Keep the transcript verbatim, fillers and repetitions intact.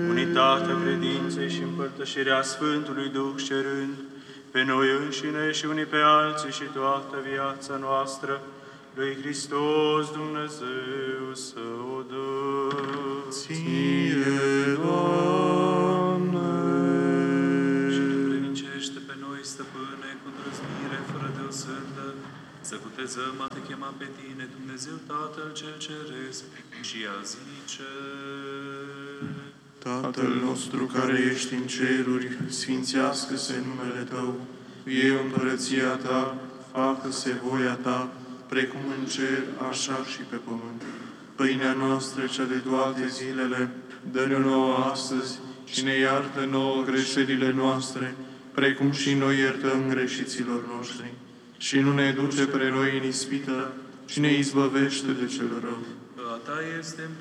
Unitatea credinței și împărtășirea Sfântului Duh cerând pe noi înșine și unii pe alții și toată viața noastră, lui Hristos Dumnezeu să o dăm. Ție, Doamne! Și ne predicește pe noi, Stăpâne, cu drăznire, fără de o sândă, să cutezăm a te chema pe tine, Dumnezeu Tatăl cel Ceresc, și a zice: Tatăl nostru care ești în ceruri, sfințească-se numele Tău, vie împărăția Ta, facă-se voia Ta, precum în cer, așa și pe pământ. Pâinea noastră, cea de toate zilele, dă-ne nouă astăzi și ne iartă nouă greșelile noastre, precum și noi iertăm greșiților noștri. Și nu ne duce pre noi în ispită, ci ne izbăvește de cel rău. A ta este